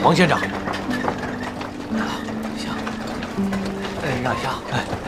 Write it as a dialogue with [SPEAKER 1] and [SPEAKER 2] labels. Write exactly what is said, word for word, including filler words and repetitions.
[SPEAKER 1] 王县长。行，哎，让一下，哎。